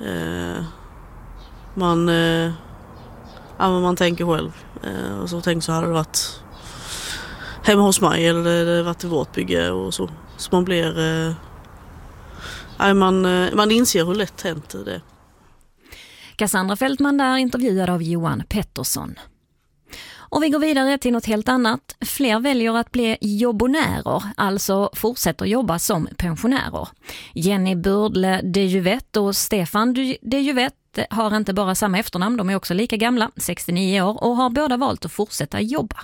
Man tänker själv. Och så tänker så hade det varit hemma hos mig eller det hade varit i vårt bygge och så. Så man blir... man inser hur lätt hänt det är. Cassandra Fältman där, intervjuad av Johan Pettersson. Och vi går vidare till något helt annat. Fler väljer att bli jobbonärer, alltså fortsätter jobba som pensionärer. Jenny Burdle de Juvet och Stefan de Juvet har inte bara samma efternamn, de är också lika gamla, 69 år, och har båda valt att fortsätta jobba.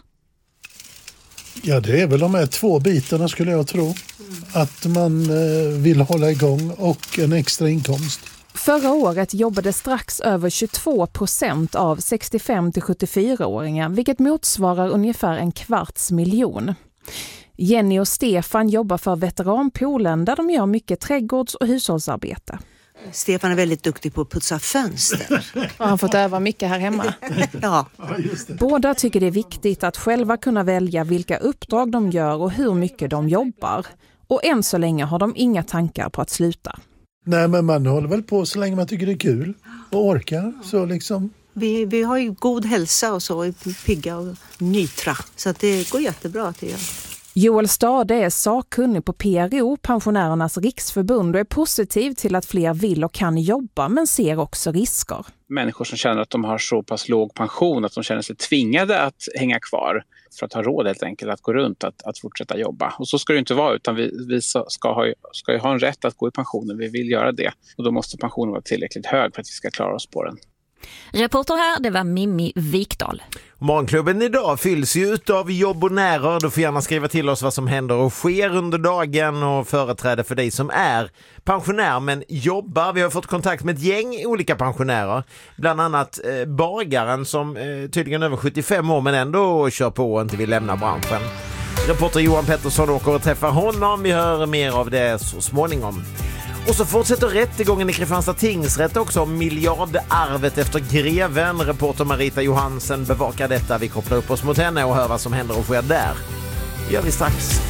Ja, det är väl de här 2 bitarna skulle jag tro. Att man vill hålla igång och en extra inkomst. Förra året jobbade strax över 22% av 65-74-åringar, vilket motsvarar ungefär 250 000. Jenny och Stefan jobbar för veteranpoolen där de gör mycket trädgårds- och hushållsarbete. Stefan är väldigt duktig på att putsa fönster. Och han fått öva mycket här hemma. Ja. Båda tycker det är viktigt att själva kunna välja vilka uppdrag de gör och hur mycket de jobbar. Och än så länge har de inga tankar på att sluta. Nej, men man håller väl på så länge man tycker det är kul och orkar. Så liksom. Vi har ju god hälsa och så, pigga och nytra. Så att det går jättebra till det. Joel Stade är sakkunnig på PRO, Pensionärernas riksförbund, och är positiv till att fler vill och kan jobba, men ser också risker. Människor som känner att de har så pass låg pension att de känner sig tvingade att hänga kvar för att ha råd helt enkelt att gå runt, att fortsätta jobba. Och så ska det inte vara, utan vi ska ju ha en rätt att gå i pensionen. Vi vill göra det. Och då måste pensionen vara tillräckligt hög för att vi ska klara oss på den. Reporter här, det var Mimmi Vikdal. Morgonklubben idag fylls ju utav jobbonärer. Du får gärna skriva till oss vad som händer och sker under dagen och företräder för dig som är pensionär men jobbar. Vi har fått kontakt med ett gäng olika pensionärer. Bland annat bagaren som tydligen är över 75 år men ändå kör på och inte vill lämna branschen. Reporter Johan Pettersson åker och träffar honom. Vi hör mer av det så småningom. Och så fortsätter rättegången i Kristianstad tingsrätt också om miljardarvet efter greven. Reporter Marita Johansen bevakar detta. Vi kopplar upp oss mot henne och hör vad som händer och sker där. Det gör vi strax.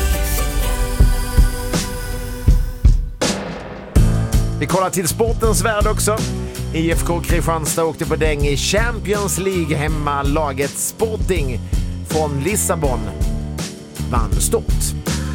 Vi kollar till sportens värld också. IFK Kristianstad åkte på däng i Champions League hemma. Laget Sporting från Lissabon vann stort.